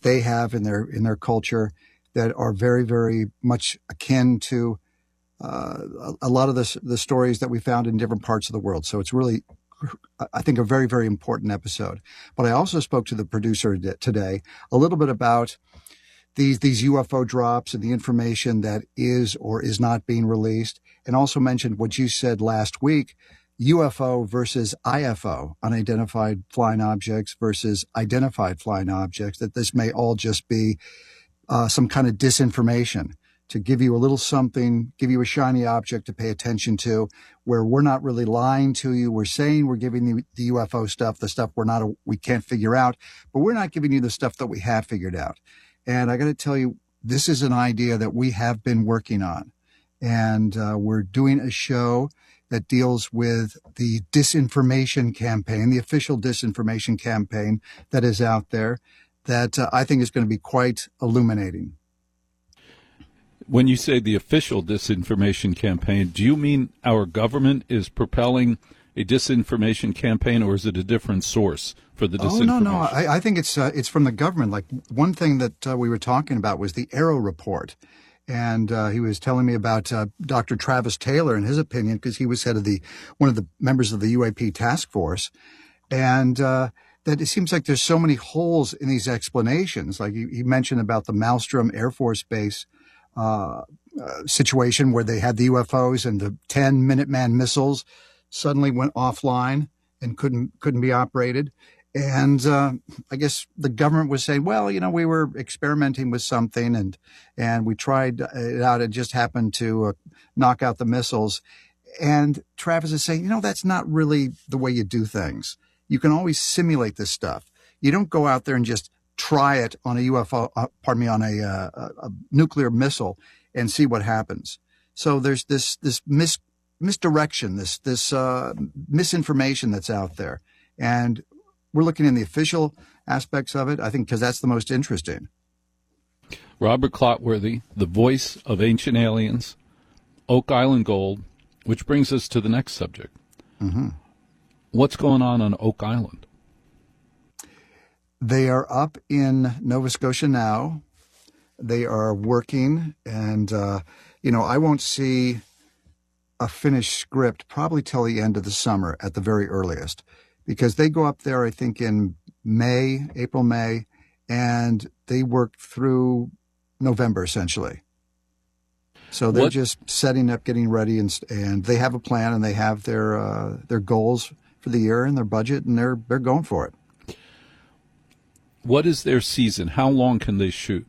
they have in their culture that are very, very much akin to a lot of the stories that we found in different parts of the world. So it's really, I think, a very, very important episode. But I also spoke to the producer today a little bit about these UFO drops and the information that is or is not being released, and also mentioned what you said last week, UFO versus IFO, unidentified flying objects versus identified flying objects, that this may all just be some kind of disinformation to give you a little something, give you a shiny object to pay attention to, where we're not really lying to you. We're saying we're giving you the UFO stuff, the stuff we can't figure out, but we're not giving you the stuff that we have figured out. And I got to tell you, this is an idea that we have been working on. And we're doing a show that deals with the disinformation campaign, the official disinformation campaign that is out there, that I think is going to be quite illuminating. When you say the official disinformation campaign, do you mean our government is propelling a disinformation campaign, or is it a different source for the disinformation? Oh, no. I think it's from the government. Like, one thing that we were talking about was the Arrow report. And he was telling me about Dr. Travis Taylor and his opinion, because he was head of one of the members of the UAP task force. And that it seems like there's so many holes in these explanations. Like he mentioned about the Malmstrom Air Force Base situation where they had the UFOs and the 10 Minuteman missiles suddenly went offline and couldn't be operated. And I guess the government was saying, well, we were experimenting with something and we tried it out. It just happened to knock out the missiles. And Travis is saying, that's not really the way you do things. You can always simulate this stuff. You don't go out there and just try it on a UFO, on a nuclear missile and see what happens. So there's this misdirection, this misinformation that's out there. And we're looking in the official aspects of it, I think, because that's the most interesting. Robert Clotworthy, the voice of Ancient Aliens, Oak Island Gold, which brings us to the next subject. Mm-hmm. What's going on Oak Island? They are up in Nova Scotia now. They are working, and, I won't see a finished script probably till the end of the summer at the very earliest, because they go up there, I think, in April, May, and they work through November, essentially. So they're just setting up, getting ready, and they have a plan, and they have their goals for the year and their budget, and they're going for it. What is their season? How long can they shoot?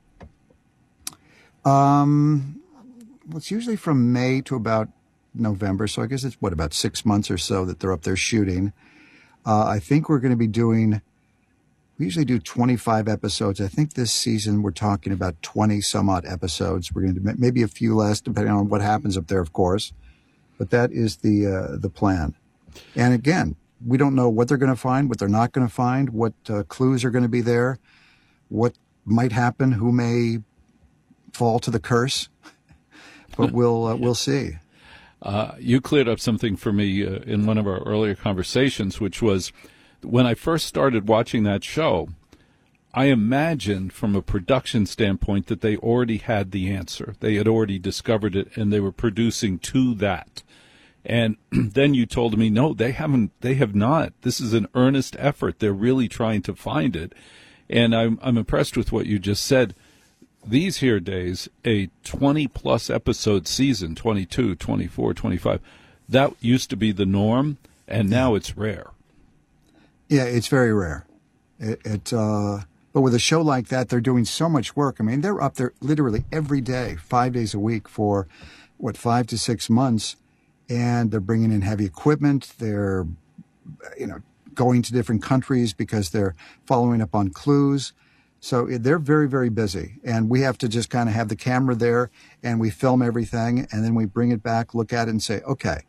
It's usually from May to about November, so I guess it's, about 6 months or so that they're up there shooting. I think we're going to be we usually do 25 episodes. I think this season we're talking about 20 some odd episodes. We're going to do maybe a few less, depending on what happens up there, of course. But that is the plan. And again, we don't know what they're going to find, what they're not going to find, what clues are going to be there, what might happen, who may fall to the curse. But we'll see. You cleared up something for me in one of our earlier conversations, which was when I first started watching that show, I imagined from a production standpoint that they already had the answer. They had already discovered it, and they were producing to that. And then you told me, no, they haven't. They have not. This is an earnest effort. They're really trying to find it. And I'm impressed with what you just said. These here days, a 20-plus episode season, 22, 24, 25, that used to be the norm, and now it's rare. Yeah, it's very rare. But with a show like that, they're doing so much work. I mean, they're up there literally every day, 5 days a week for, 5 to 6 months, and they're bringing in heavy equipment. They're, going to different countries because they're following up on clues. So they're very, very busy, and we have to just kind of have the camera there, and we film everything, and then we bring it back, look at it, and say, okay,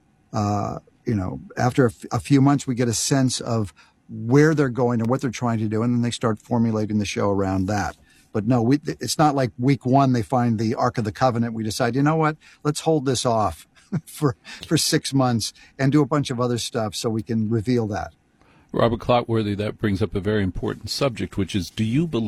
after a few months, we get a sense of where they're going and what they're trying to do, and then they start formulating the show around that. But no, it's not like week one they find the Ark of the Covenant. We decide, you know what, let's hold this off for 6 months and do a bunch of other stuff so we can reveal that. Robert Clotworthy, that brings up a very important subject, which is, do you believe